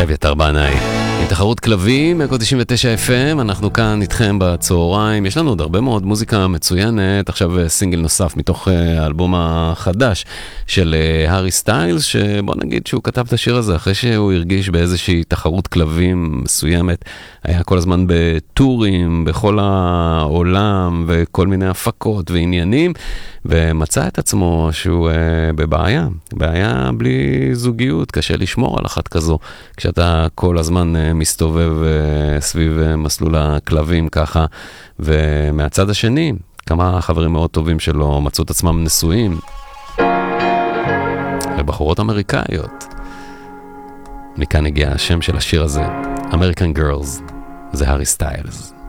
אביתר בנאי. עם תחרות כלבים, אקו 99 FM, אנחנו כאן איתכם בצהריים. יש לנו עוד הרבה מאוד מוזיקה מצוינת, עכשיו סינגל נוסף מתוך האלבום החדש של הארי סטיילס, שבוא נגיד שהוא כתב את השיר הזה אחרי שהוא הרגיש באיזושהי תחרות כלבים מסוימת. היה כל הזמן בטורים, בכל העולם, וכל מיני הפקות ועניינים, ומצא את עצמו שהוא בבעיה. בעיה בלי זוגיות, קשה לשמור על אחת כזו, כשאתה כל הזמן מסתובב סביב מסלול הכלבים ככה, ומהצד השני, כמה חברים מאוד טובים שלו מצאו את עצמם נשואים, לבחורות אמריקאיות. מכאן הגיע השם של השיר הזה, American Girls, זה הארי סטיילס.